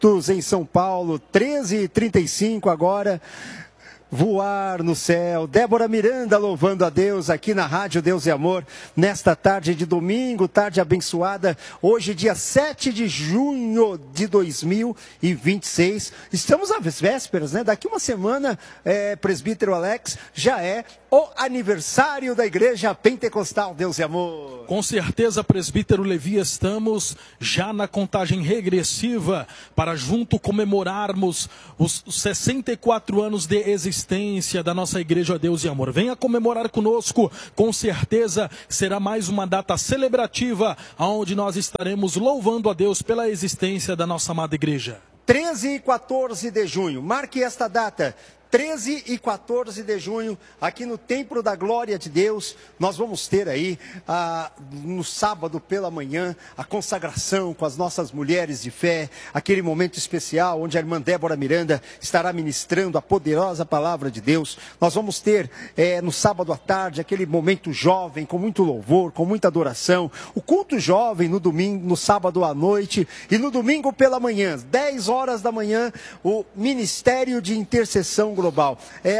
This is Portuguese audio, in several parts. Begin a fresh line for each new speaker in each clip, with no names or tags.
em São Paulo, 13h35 agora. Voar no céu. Débora Miranda louvando a Deus aqui na Rádio Deus e Amor, nesta tarde de domingo, tarde abençoada, hoje dia 7 de junho de 2026. Estamos às vésperas, né? Daqui uma semana, presbítero Alex, já é o aniversário da Igreja Pentecostal Deus e Amor.
Com certeza, presbítero Levi, estamos já na contagem regressiva para junto comemorarmos os 64 anos de existência da nossa Igreja Deus e Amor. Venha comemorar conosco, com certeza será mais uma data celebrativa, onde nós estaremos louvando a Deus pela existência da nossa amada igreja.
13 e 14 de junho, marque esta data. 13 e 14 de junho, aqui no Templo da Glória de Deus, nós vamos ter aí, no sábado pela manhã, a consagração com as nossas mulheres de fé, aquele momento especial onde a irmã Débora Miranda estará ministrando a poderosa palavra de Deus. Nós vamos ter no sábado à tarde, aquele momento jovem, com muito louvor, com muita adoração, o culto jovem no domingo, no sábado à noite, e no domingo pela manhã, 10 horas da manhã, o Ministério de Intercessão Global. É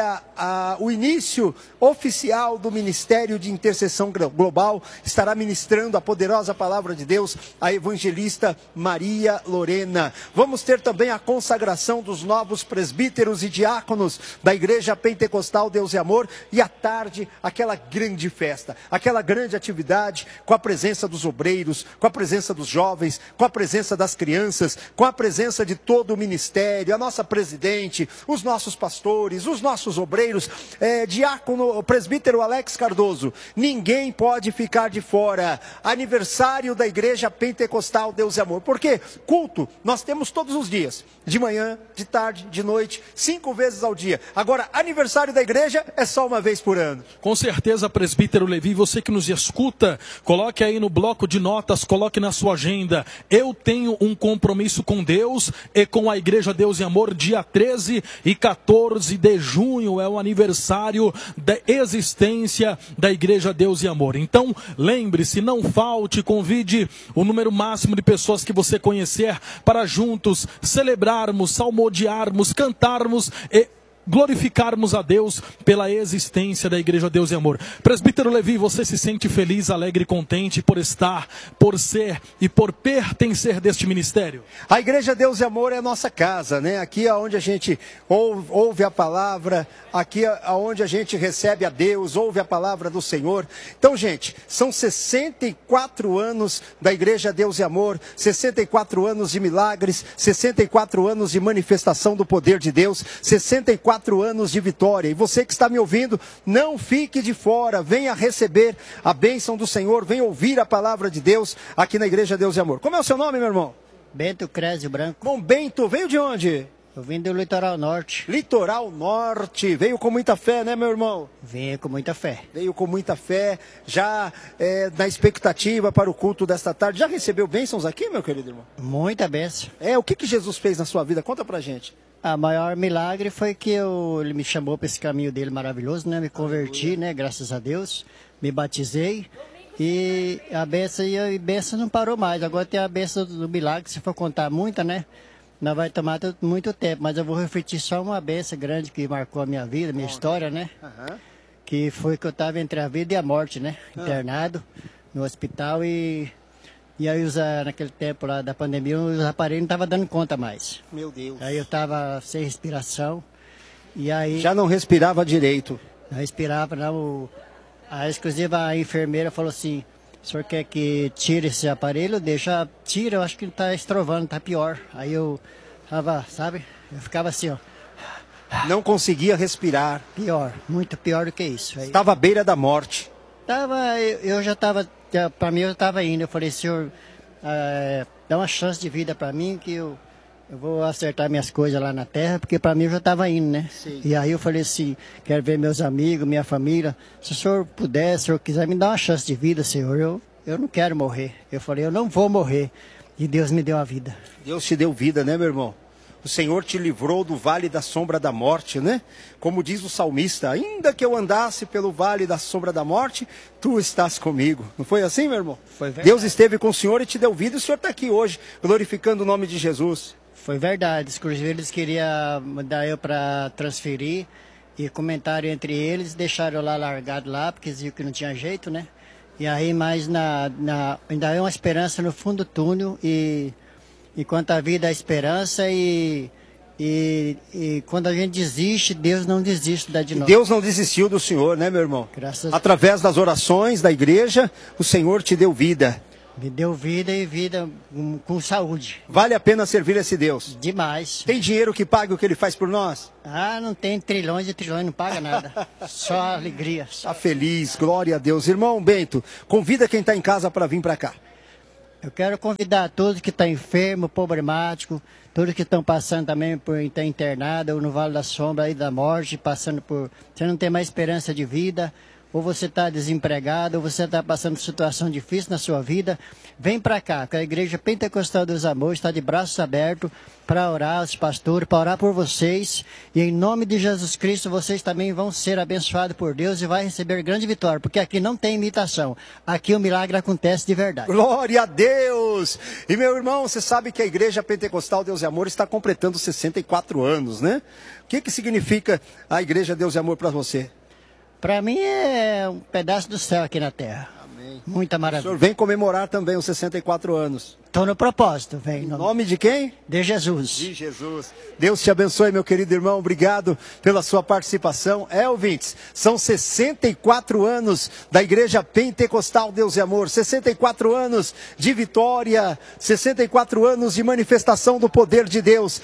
o início oficial do Ministério de Intercessão Global. Estará ministrando a poderosa palavra de Deus a evangelista Maria Lorena. Vamos ter também a consagração dos novos presbíteros e diáconos da Igreja Pentecostal Deus e Amor. E à tarde, aquela grande festa, aquela grande atividade com a presença dos obreiros, com a presença dos jovens, com a presença das crianças, com a presença de todo o ministério, a nossa presidente, os nossos pastores, os nossos obreiros, diácono, presbítero Alex Cardoso. Ninguém pode ficar de fora. Aniversário da Igreja Pentecostal Deus e Amor. Porque culto nós temos todos os dias, de manhã, de tarde, de noite, 5 vezes ao dia. Agora, aniversário da igreja é só uma vez por ano.
Com certeza, presbítero Levi, você que nos escuta, coloque aí no bloco de notas, coloque na sua agenda. Eu tenho um compromisso com Deus e com a Igreja Deus e Amor, dia 13 e 14 de junho é o aniversário da existência da Igreja Deus e Amor. Então, lembre-se, não falte, convide o número máximo de pessoas que você conhecer para juntos celebrarmos, salmodiarmos, cantarmos e glorificarmos a Deus pela existência da Igreja Deus e Amor. Presbítero Levi, você se sente feliz, alegre e contente por estar, por ser e por pertencer deste ministério?
A Igreja Deus e Amor é a nossa casa, né? Aqui é onde a gente ouve a palavra, aqui é onde a gente recebe a Deus, ouve a palavra do Senhor. Então, gente, são 64 anos da Igreja Deus e Amor, 64 anos de milagres, 64 anos de manifestação do poder de Deus, 64 anos de vitória. E você que está me ouvindo, não fique de fora, venha receber a bênção do Senhor, venha ouvir a palavra de Deus aqui na Igreja Deus e Amor. Como é o seu nome, meu irmão?
Bento Crésio Branco.
Bom, Bento, veio de onde?
Eu vim do Litoral Norte.
Litoral Norte, veio com muita fé, né, meu irmão?
Venho com muita fé.
Veio com muita fé, já na expectativa para o culto desta tarde. Já recebeu bênçãos aqui, meu querido irmão?
Muita bênção.
O que Jesus fez na sua vida? Conta pra gente.
A maior milagre foi que ele me chamou para esse caminho dele maravilhoso, né? Me converti, né? Graças a Deus. Me batizei. E a bênção não parou mais. Agora tem a bênção do milagre, se for contar muita, né? Não vai tomar muito tempo, mas eu vou refletir só uma bênção grande que marcou a minha vida, minha história, né? Que foi que eu estava entre a vida e a morte, né? Internado no hospital e aí naquele tempo lá da pandemia, os aparelhos não estavam dando conta mais.
Meu Deus.
Aí eu estava sem respiração e aí...
Já não respirava direito.
Não respirava, não. Inclusive a enfermeira falou assim, o senhor quer que tire esse aparelho? Tira, eu acho que está estrovando, está pior. Aí eu tava, sabe, eu ficava assim, ó.
Não conseguia respirar.
Pior, muito pior do que isso.
Estava à beira da morte.
Eu já estava, para mim eu estava indo. Eu falei, senhor, dá uma chance de vida para mim que eu vou acertar minhas coisas lá na terra, porque para mim eu já estava indo, né?
Sim.
E aí eu falei assim, quero ver meus amigos, minha família. Se o senhor puder, se o senhor quiser me dar uma chance de vida, senhor, eu não quero morrer. Eu falei, eu não vou morrer. E Deus me deu a vida.
Deus te deu vida, né, meu irmão? O Senhor te livrou do vale da sombra da morte, né? Como diz o salmista, ainda que eu andasse pelo vale da sombra da morte, tu estás comigo. Não foi assim, meu irmão?
Foi verdade.
Deus esteve com o Senhor e te deu vida, e o Senhor está aqui hoje, glorificando o nome de Jesus.
Foi verdade. Inclusive, eles queriam mandar eu para transferir e comentaram entre eles, deixaram eu lá largado lá, porque eles viram que não tinha jeito, né? E aí, mas ainda é uma esperança no fundo do túnel e enquanto a vida é esperança e quando a gente desiste, Deus não desiste de nós.
Deus não desistiu do Senhor, né, meu irmão?
Graças a Deus.
Através das orações da igreja, o Senhor te deu vida.
Me deu vida e vida com saúde.
Vale a pena servir esse Deus.
Demais.
Tem dinheiro que pague o que ele faz por nós?
Ah, não tem trilhões e trilhões, não paga nada. Só alegria.
Está feliz, glória a Deus. Irmão Bento, convida quem está em casa para vir para cá.
Eu quero convidar todos que estão enfermos, problemáticos, todos que estão passando também por estar internado ou no Vale da Sombra e da morte, passando por... Você não tem mais esperança de vida, ou você está desempregado, ou você está passando por situação difícil na sua vida, vem para cá, que a Igreja Pentecostal dos Amores está de braços abertos para orar, os pastores, para orar por vocês. E em nome de Jesus Cristo, vocês também vão ser abençoados por Deus e vai receber grande vitória, porque aqui não tem imitação. Aqui o milagre acontece de verdade.
Glória a Deus! E meu irmão, você sabe que a Igreja Pentecostal Deus e Amor está completando 64 anos, né? O que significa a Igreja Deus e Amor para você?
Para mim é um pedaço do céu aqui na terra.
Amém.
Muita
O
maravilha.
senhor vem comemorar também os 64 anos.
Estou no propósito, vem.
Em nome de quem?
De Jesus.
De Jesus. Deus te abençoe, meu querido irmão. Obrigado pela sua participação. Ouvintes, são 64 anos da Igreja Pentecostal Deus e Amor. 64 anos de vitória. 64 anos de manifestação do poder de Deus.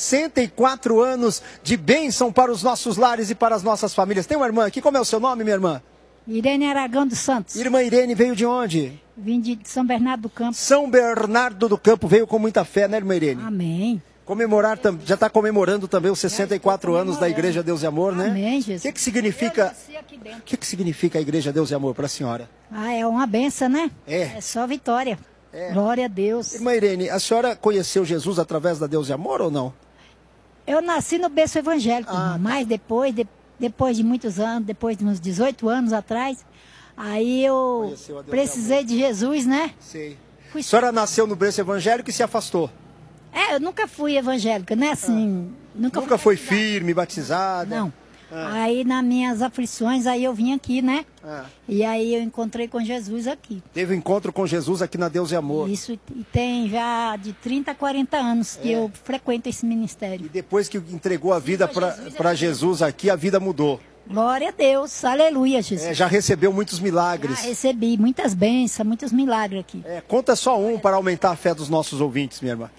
64 anos de bênção para os nossos lares e para as nossas famílias. Tem uma irmã aqui. Como é o seu nome, minha irmã?
Irene Aragão dos Santos.
Irmã Irene veio de onde?
Vim de São Bernardo do Campo.
São Bernardo do Campo, veio com muita fé, né, irmã Irene?
Amém.
Comemorar, já está comemorando também os 64 anos da Igreja Deus e Amor, né?
Amém, Jesus.
O que significa,
Eu nasci aqui dentro.
o que significa a Igreja Deus e Amor para a senhora?
Ah, é uma benção, né?
É.
só vitória. Glória a Deus.
Irmã Irene, a senhora conheceu Jesus através da Deus e Amor ou não?
Eu nasci no berço evangélico,
Ah,
irmão, mas depois de muitos anos, depois de uns 18 anos atrás, aí eu
Conheceu a Deus e
precisei de Jesus, né?
Sei.
Fui-
A senhora nasceu no berço evangélico e se afastou.
eu nunca fui evangélica, né? Assim,
Nunca foi
batizada.
firme, batizada?
Não. Aí nas minhas aflições, aí eu vim aqui, né?
Ah.
E aí eu encontrei com Jesus aqui.
Teve um encontro com Jesus aqui na Deus e Amor.
Isso, e tem já de 30 a 40 anos que eu frequento esse
E
ministério.
depois que entregou a vida para Jesus aqui, a vida mudou.
Glória a Deus, aleluia, Jesus.
Já recebeu muitos
Já
milagres.
recebi muitas bênçãos, muitos milagres aqui.
Conta só um para aumentar a fé dos nossos ouvintes, minha irmã.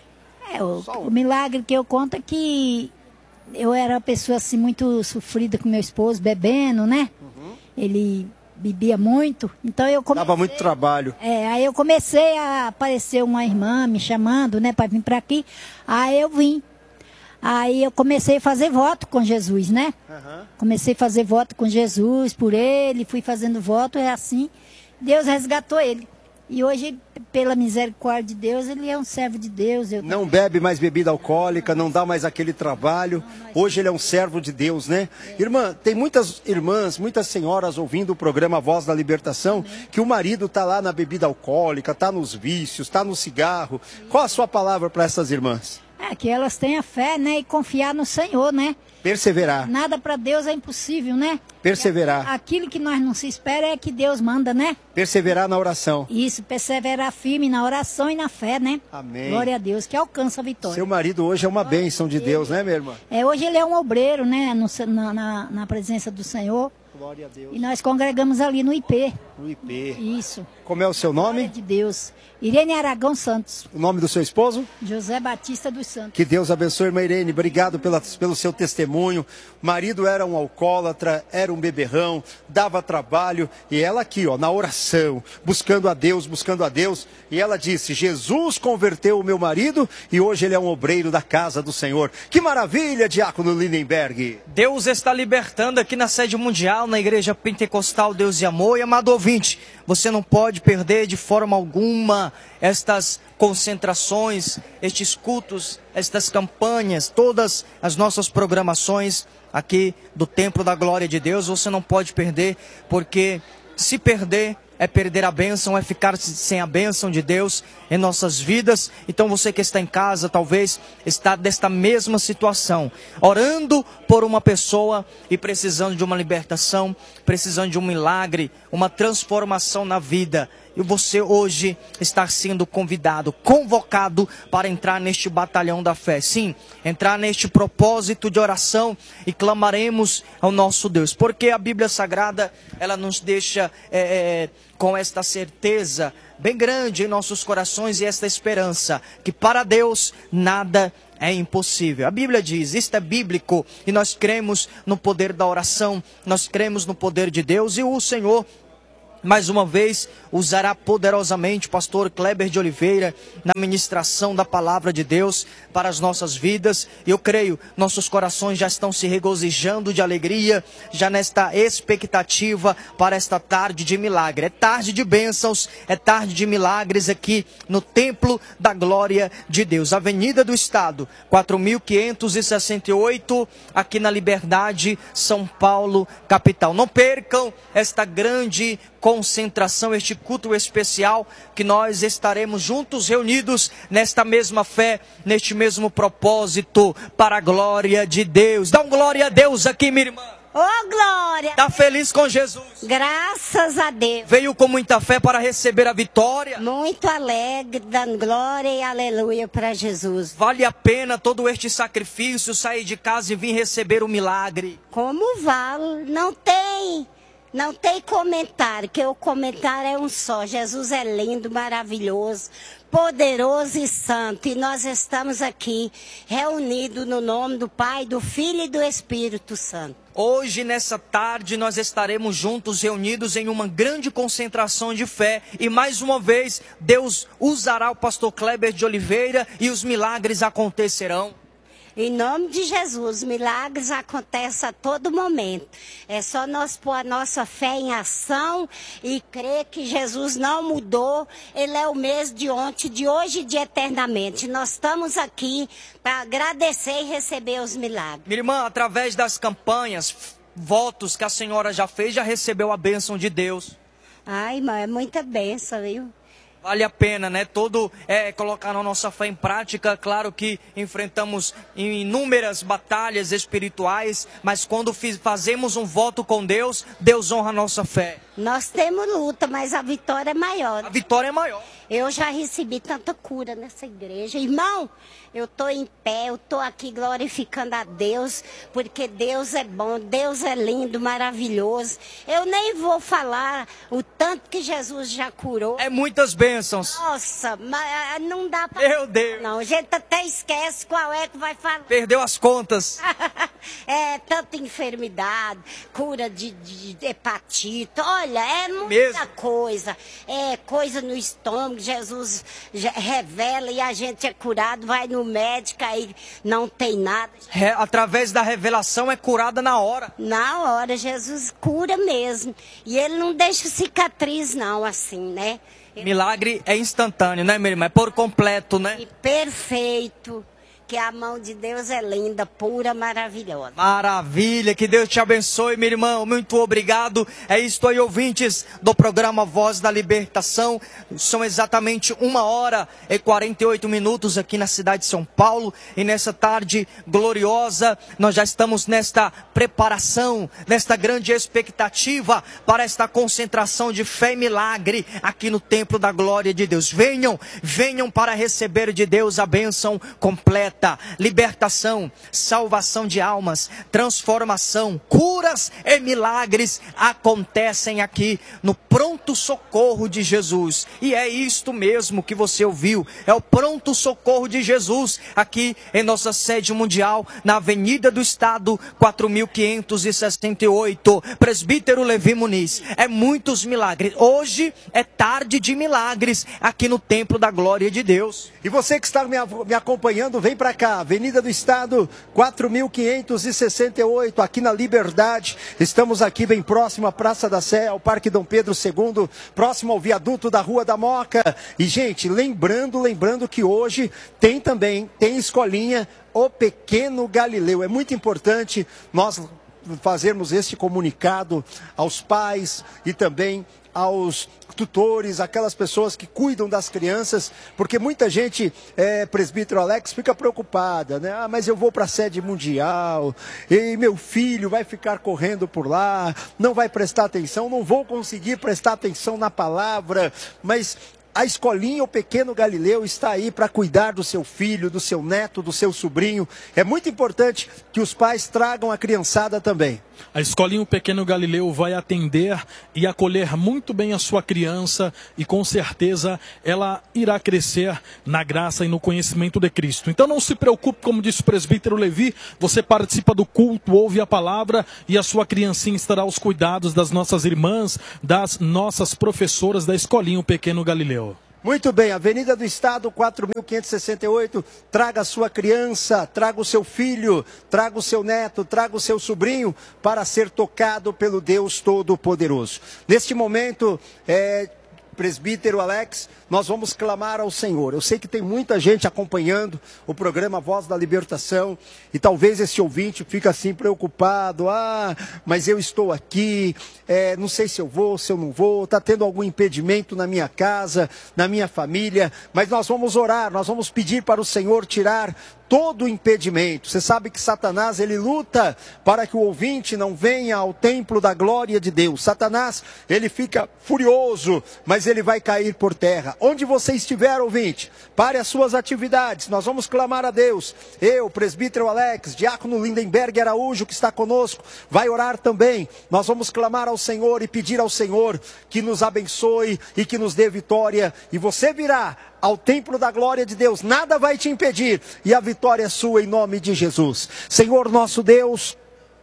O milagre que eu conto é que eu era uma pessoa assim muito sofrida com meu esposo, bebendo, né? Ele bebia muito, então eu comecei...
Dava muito trabalho.
Aí eu comecei a aparecer uma irmã me chamando, né, para vir para aqui. Aí eu vim. Aí eu comecei a fazer voto com Jesus, né? Comecei a fazer voto com Jesus por ele, fui fazendo voto, é assim. Deus resgatou ele. E hoje, pela misericórdia de Deus, ele é um servo de Deus.
Não bebe mais bebida alcoólica, não dá mais aquele trabalho. Hoje ele é um servo de Deus, né? Irmã, tem muitas irmãs, muitas senhoras ouvindo o programa Voz da Libertação, que o marido está lá na bebida alcoólica, está nos vícios, está no cigarro. Qual a sua palavra para essas irmãs?
Que elas tenham fé, né? E confiar no Senhor, né?
Perseverar.
Nada para Deus é impossível, né?
Perseverar.
Aquilo que nós não se espera é que Deus manda, né?
Perseverar na oração.
Isso, perseverar firme na oração e na fé, né?
Amém.
Glória a Deus, que alcança a vitória.
Seu marido hoje é uma bênção de Deus, né, minha irmã?
Hoje ele é um obreiro, né? Na presença do Senhor.
Glória a Deus.
E nós congregamos ali no IP.
No IP.
Isso.
Como é o seu
Glória
nome?
de Deus. Irene Aragão Santos.
O nome do seu esposo?
José Batista dos Santos.
Que Deus abençoe, irmã Irene. Obrigado pelo seu testemunho. O marido era um alcoólatra, era um beberrão, dava trabalho. E ela aqui, ó, na oração, buscando a Deus. E ela disse, Jesus converteu o meu marido e hoje ele é um obreiro da casa do Senhor. Que maravilha, diácono Lindenberg.
Deus está libertando aqui na sede mundial, na Igreja Pentecostal Deus e Amor. E amado ouvinte, você não pode perder de forma alguma estas concentrações, estes cultos, estas campanhas, todas as nossas programações aqui do Templo da Glória de Deus. Você não pode perder, porque se perder, é perder a bênção, é ficar sem a bênção de Deus em nossas vidas. Então você que está em casa, talvez está desta mesma situação, orando por uma pessoa e precisando de uma libertação, precisando de um milagre, uma transformação na vida. E você hoje está sendo convidado, convocado para entrar neste batalhão da fé. Sim, entrar neste propósito de oração e clamaremos ao nosso Deus. Porque a Bíblia Sagrada, ela nos deixa com esta certeza bem grande em nossos corações e esta esperança, que para Deus nada é impossível. A Bíblia diz, isto é bíblico, e nós cremos no poder da oração, nós cremos no poder de Deus, e o Senhor mais uma vez usará poderosamente o pastor Kleber de Oliveira na ministração da palavra de Deus para as nossas vidas. Eu creio, nossos corações já estão se regozijando de alegria, já nesta expectativa para esta tarde de milagre. É tarde de bênçãos, é tarde de milagres aqui no Templo da Glória de Deus. Avenida do Estado, 4568, aqui na Liberdade, São Paulo, capital. Não percam esta grande concentração, este culto especial, que nós estaremos juntos reunidos nesta mesma fé, neste mesmo propósito, para a glória de Deus. Dá um glória a Deus aqui, minha irmã.
Ô, glória!
Está feliz com Jesus?
Graças a Deus.
Veio com muita fé para receber a vitória?
Muito alegre, dando glória e aleluia para Jesus.
Vale a pena todo este sacrifício, sair de casa e vir receber o milagre?
Como vale? Não tem comentário, que o comentário é um só. Jesus é lindo, maravilhoso, poderoso e santo. E nós estamos aqui reunidos no nome do Pai, do Filho e do Espírito Santo.
Hoje, nessa tarde, nós estaremos juntos, reunidos em uma grande concentração de fé. E mais uma vez, Deus usará o pastor Kleber de Oliveira e os milagres acontecerão.
Em nome de Jesus, milagres acontecem a todo momento. É só nós pôr a nossa fé em ação e crer que Jesus não mudou. Ele é o mesmo de ontem, de hoje e de eternamente. Nós estamos aqui para agradecer e receber os milagres.
Minha irmã, através das campanhas, votos que a senhora já fez, já recebeu a bênção de Deus.
Ai, irmã, é muita bênção, viu?
Vale a pena, né? Colocar a nossa fé em prática. Claro que enfrentamos inúmeras batalhas espirituais, mas quando fazemos um voto com Deus, Deus honra a nossa fé.
Nós temos luta, mas a vitória é maior.
A vitória é maior.
Eu já recebi tanta cura nessa igreja. Irmão, eu estou em pé, eu estou aqui glorificando a Deus, porque Deus é bom, Deus é lindo, maravilhoso. Eu nem vou falar o tanto que Jesus já curou.
É muitas bênçãos.
Nossa, mas não dá para...
Meu Deus.
Não, a gente até esquece qual é que vai falar.
Perdeu as contas.
É, tanta enfermidade, cura de hepatite, olha, é muita
mesmo?
Coisa. É coisa no estômago, Jesus revela e a gente é curado, vai no médico, aí não tem nada.
Através da revelação é curada na hora.
Na hora, Jesus cura mesmo. E ele não deixa cicatriz não, assim, né?
Milagre é instantâneo, né, minha irmã? É por completo, né?
E perfeito. Que a mão de Deus é linda, pura, maravilhosa.
Maravilha, que Deus te abençoe, meu irmão. Muito obrigado. É isto aí, ouvintes do programa Voz da Libertação. São exatamente 1h48 aqui na cidade de São Paulo. E nessa tarde gloriosa, nós já estamos nesta preparação, nesta grande expectativa para esta concentração de fé e milagre aqui no Templo da Glória de Deus. Venham para receber de Deus a bênção completa. Libertação, salvação de almas, transformação, curas e milagres acontecem aqui no pronto socorro de Jesus. E é isto mesmo que você ouviu, é o pronto socorro de Jesus aqui em nossa sede mundial, na Avenida do Estado, 4568, Presbítero Levi Muniz. É muitos milagres. Hoje é tarde de milagres aqui no Templo da Glória de Deus.
E você que está me acompanhando, vem para cá, Avenida do Estado, 4568, aqui na Liberdade. Estamos aqui bem próximo à Praça da Sé, ao Parque Dom Pedro II, próximo ao viaduto da Rua da Moca. E, gente, lembrando que hoje tem escolinha O Pequeno Galileu. É muito importante nós fazermos este comunicado aos pais e também aos tutores, aquelas pessoas que cuidam das crianças, porque muita gente, presbítero Alex, fica preocupada, né? Ah, mas eu vou para a sede mundial, e meu filho vai ficar correndo por lá, não vai prestar atenção, não vou conseguir prestar atenção na palavra, mas a escolinha, o Pequeno Galileu, está aí para cuidar do seu filho, do seu neto, do seu sobrinho. É muito importante que os pais tragam a criançada também.
A escolinha, o Pequeno Galileu, vai atender e acolher muito bem a sua criança e com certeza ela irá crescer na graça e no conhecimento de Cristo. Então não se preocupe, como disse o presbítero Levi, você participa do culto, ouve a palavra e a sua criancinha estará aos cuidados das nossas irmãs, das nossas professoras da escolinha, o Pequeno Galileu.
Muito bem, Avenida do Estado, 4.568, traga a sua criança, traga o seu filho, traga o seu neto, traga o seu sobrinho para ser tocado pelo Deus Todo-Poderoso. Neste momento, presbítero Alex, nós vamos clamar ao Senhor. Eu sei que tem muita gente acompanhando o programa Voz da Libertação e talvez esse ouvinte fique assim preocupado. Ah, mas eu estou aqui, não sei se eu vou, se eu não vou, está tendo algum impedimento na minha casa, na minha família, mas nós vamos orar, nós vamos pedir para o Senhor tirar todo o impedimento. Você sabe que Satanás, ele luta para que o ouvinte não venha ao templo da glória de Deus. Satanás, ele fica furioso, mas ele vai cair por terra. Onde você estiver, ouvinte, pare as suas atividades, nós vamos clamar a Deus. Eu, presbítero Alex, diácono Lindenberg Araújo, que está conosco, vai orar também. Nós vamos clamar ao Senhor e pedir ao Senhor que nos abençoe e que nos dê vitória. E você virá ao templo da glória de Deus, nada vai te impedir, e a vitória é sua em nome de Jesus. Senhor nosso Deus,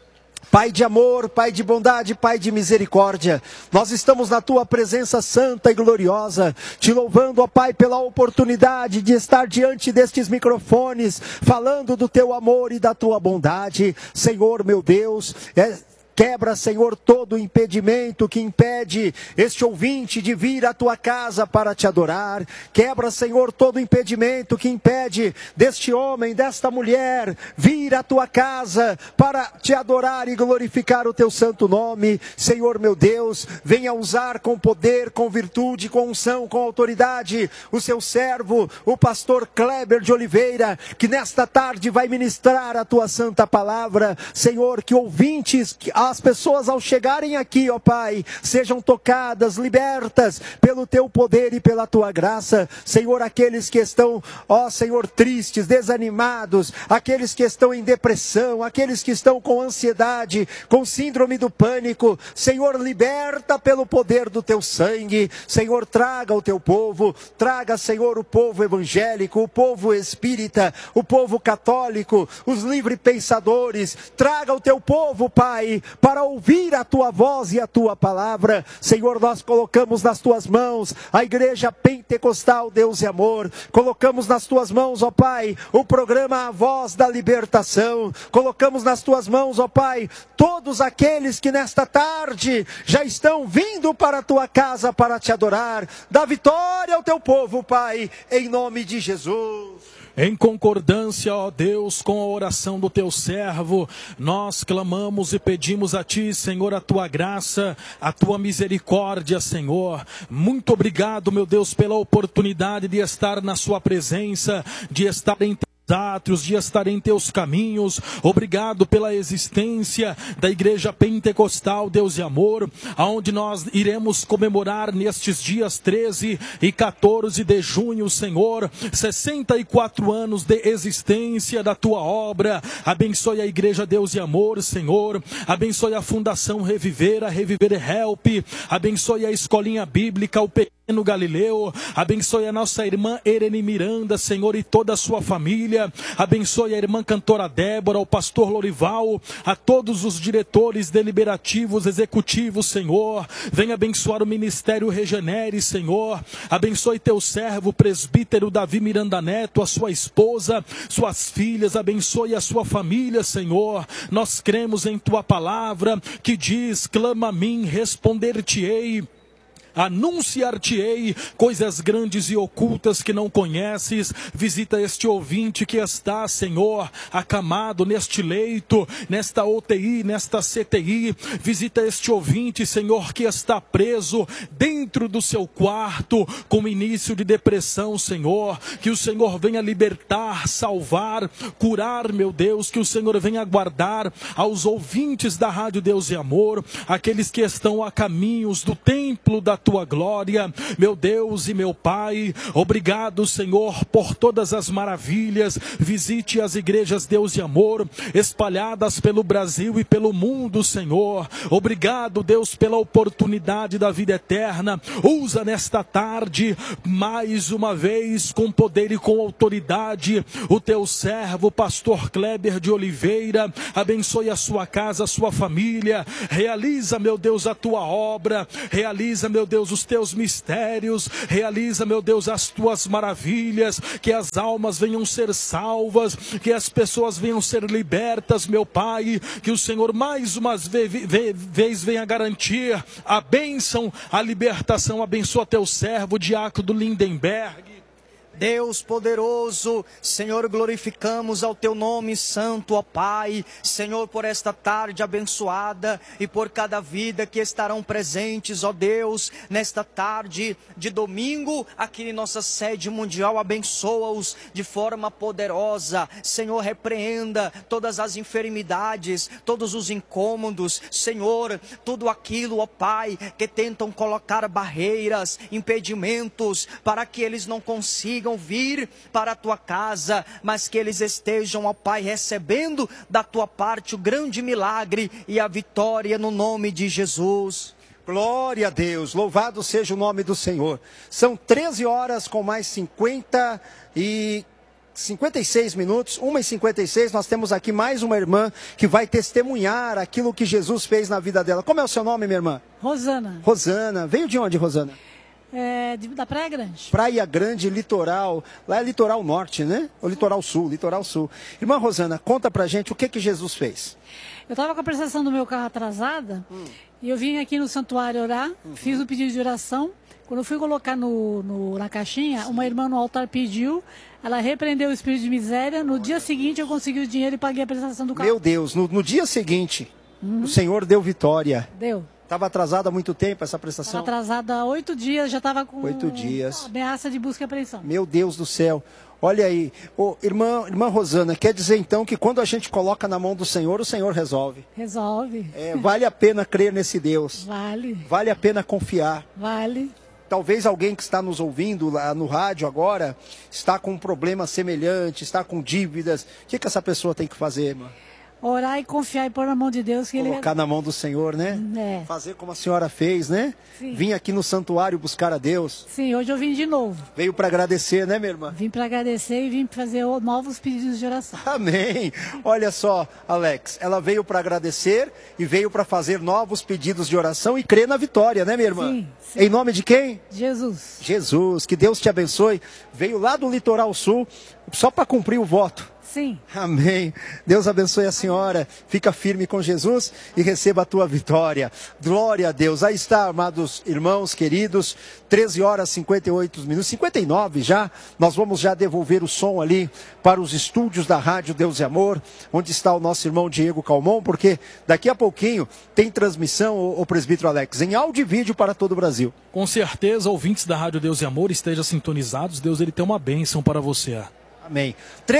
Pai de amor, Pai de bondade, Pai de misericórdia, nós estamos na Tua presença santa e gloriosa, te louvando, ó Pai, pela oportunidade de estar diante destes microfones, falando do Teu amor e da Tua bondade. Senhor meu Deus, quebra, Senhor, todo o impedimento que impede este ouvinte de vir à Tua casa para Te adorar. Quebra, Senhor, todo o impedimento que impede deste homem, desta mulher, vir à Tua casa para Te adorar e glorificar o Teu santo nome. Senhor, meu Deus, venha usar com poder, com virtude, com unção, com autoridade, o Seu servo, o pastor Kleber de Oliveira, que nesta tarde vai ministrar a Tua santa palavra. Senhor, que ouvintes, as pessoas ao chegarem aqui, ó Pai, sejam tocadas, libertas pelo Teu poder e pela Tua graça. Senhor, aqueles que estão, ó Senhor, tristes, desanimados, aqueles que estão em depressão, aqueles que estão com ansiedade, com síndrome do pânico, Senhor, liberta pelo poder do Teu sangue. Senhor, traga o Teu povo, traga, Senhor, o povo evangélico, o povo espírita, o povo católico, os livre pensadores, traga o Teu povo, Pai, para ouvir a Tua voz e a Tua palavra. Senhor, nós colocamos nas Tuas mãos a Igreja Pentecostal Deus e Amor, colocamos nas Tuas mãos, ó Pai, o programa A Voz da Libertação, colocamos nas Tuas mãos, ó Pai, todos aqueles que nesta tarde já estão vindo para a Tua casa para Te adorar. Dá vitória ao Teu povo, Pai, em nome de Jesus.
Em concordância, ó Deus, com a oração do Teu servo, nós clamamos e pedimos a Ti, Senhor, a Tua graça, a Tua misericórdia, Senhor. Muito obrigado, meu Deus, pela oportunidade de estar na Sua presença, de estar em átrios, de estar em Teus caminhos. Obrigado pela existência da Igreja Pentecostal Deus e Amor, aonde nós iremos comemorar nestes dias 13 e 14 de junho, Senhor, 64 anos de existência da Tua obra. Abençoe a Igreja Deus e Amor, Senhor. Abençoe a Fundação Reviver, a Reviver Help. Abençoe a Escolinha Bíblica, o Pequeno Galileu. Abençoe a nossa irmã Erene Miranda, Senhor, e toda a sua família. Abençoe a irmã cantora Débora, o pastor Lorival, a todos os diretores deliberativos, executivos, Senhor. Venha abençoar o Ministério Regenere, Senhor. Abençoe Teu servo, presbítero Davi Miranda Neto, a sua esposa, suas filhas. Abençoe a sua família, Senhor. Nós cremos em Tua palavra que diz: clama a mim, responder-te-ei. anunciar-te-ei coisas grandes e ocultas que não conheces. Visita este ouvinte que está, Senhor, acamado neste leito, nesta UTI, nesta CTI. Visita este ouvinte, Senhor, que está preso dentro do seu quarto com início de depressão, Senhor. Que o Senhor venha libertar, salvar, curar, meu Deus. Que o Senhor venha guardar aos ouvintes da Rádio Deus e Amor, aqueles que estão a caminhos do templo da tua glória, meu Deus e meu Pai. Obrigado, Senhor, por todas as maravilhas. Visite as igrejas Deus e Amor espalhadas pelo Brasil e pelo mundo, Senhor. Obrigado, Deus, pela oportunidade da vida eterna. Usa nesta tarde mais uma vez com poder e com autoridade o teu servo, pastor Kleber de Oliveira. Abençoe a sua casa, a sua família. Realiza, meu Deus, a tua obra. Realiza, meu Deus, os teus mistérios. Realiza, meu Deus, as tuas maravilhas. Que as almas venham ser salvas. Que as pessoas venham ser libertas, meu Pai. Que o Senhor mais uma vez venha garantir a bênção, a libertação. Abençoa teu servo, diácono Lindenberg.
Deus poderoso, Senhor, glorificamos ao teu nome santo, ó Pai. Senhor, por esta tarde abençoada e por cada vida que estarão presentes, ó Deus, nesta tarde de domingo, aqui em nossa sede mundial. Abençoa-os de forma poderosa. Senhor, repreenda todas as enfermidades, todos os incômodos, Senhor, tudo aquilo, ó Pai, que tentam colocar barreiras, impedimentos, para que eles não consigam vir para a tua casa, mas que eles estejam, ó Pai, recebendo da tua parte o grande milagre e a vitória no nome de Jesus.
Glória a Deus, louvado seja o nome do Senhor. São 13 horas com mais 56 minutos, 1h56, nós temos aqui mais uma irmã que vai testemunhar aquilo que Jesus fez na vida dela. Como é o seu nome, minha irmã?
Rosana.
Rosana, veio de onde, Rosana?
Da Praia Grande.
Praia Grande, litoral, lá é litoral norte, né? Ou litoral sul, litoral sul. Irmã Rosana, conta pra gente o que Jesus fez.
Eu estava com a prestação do meu carro atrasada e eu vim aqui no santuário orar, fiz o pedido de oração. Quando eu fui colocar na caixinha, uma irmã no altar pediu, ela repreendeu o espírito de miséria. No dia seguinte eu consegui o dinheiro e paguei a prestação do carro.
Meu Deus, no dia seguinte, o Senhor deu vitória.
Deu.
Estava atrasada há muito tempo essa prestação?
Estava atrasada há 8 dias, já estava com
8 dias.
Ameaça de busca e apreensão.
Meu Deus do céu. Olha aí, irmã Rosana, quer dizer então que quando a gente coloca na mão do Senhor, o Senhor resolve.
Resolve.
Vale a pena crer nesse Deus.
Vale.
Vale a pena confiar.
Vale.
Talvez alguém que está nos ouvindo lá no rádio agora, está com um problema semelhante, está com dívidas. O que essa pessoa tem que fazer, irmã?
Orar e confiar e pôr na mão de Deus. Que
Colocar na mão do Senhor, né?
É.
Fazer como a senhora fez, né?
Sim.
Vim aqui no santuário buscar a Deus.
Sim, hoje eu vim de novo.
Veio para agradecer, né, minha irmã?
Vim para agradecer e vim fazer novos pedidos de oração.
Amém. Olha só, Alex, ela veio para agradecer e veio para fazer novos pedidos de oração e crer na vitória, né, minha irmã?
Sim, sim.
Em nome de quem?
Jesus.
Jesus, que Deus te abençoe. Veio lá do litoral sul só para cumprir o voto.
Sim.
Amém. Deus abençoe a senhora. Fica firme com Jesus e receba a tua vitória. Glória a Deus. Aí está, amados irmãos queridos, 13 horas 58 minutos, 59 já. Nós vamos já devolver o som ali para os estúdios da Rádio Deus e Amor, onde está o nosso irmão Diego Calmon, porque daqui a pouquinho tem transmissão, o presbítero Alex, em áudio e vídeo para todo o Brasil.
Com certeza, ouvintes da Rádio Deus e Amor, estejam sintonizados. Deus, ele tem uma bênção para você.
Amém.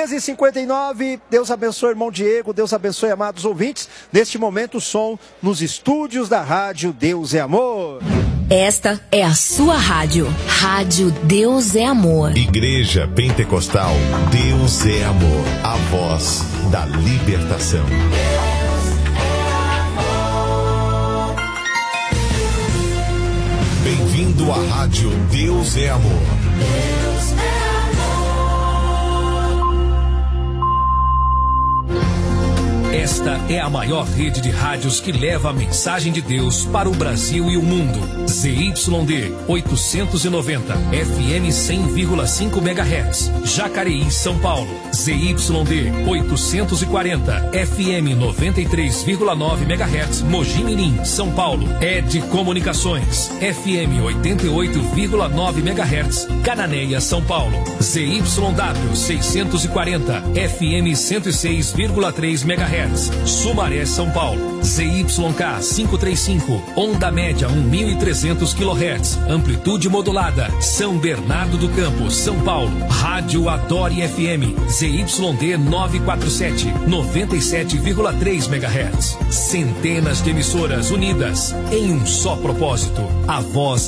13h59, Deus abençoe, irmão Diego, Deus abençoe, amados ouvintes. Neste momento, o som nos estúdios da Rádio Deus é Amor.
Esta é a sua rádio. Rádio Deus é Amor.
Igreja Pentecostal Deus é Amor. A voz da libertação. Bem-vindo à Rádio Deus é Amor.
Esta é a maior rede de rádios que leva a mensagem de Deus para o Brasil e o mundo. ZYD 890, FM 100,5 MHz, Jacareí, São Paulo. ZYD 840, FM 93,9 MHz, Mogi Mirim, São Paulo. ED Comunicações, FM 88,9 MHz, Cananéia, São Paulo. ZYW 640, FM 106,3 MHz, Sumaré, São Paulo. ZYK 535, onda média 1.300 kHz, amplitude modulada, São Bernardo do Campo, São Paulo. Rádio Adore FM, ZYD 947, 97,3 MHz. Centenas de emissoras unidas em um só propósito, a voz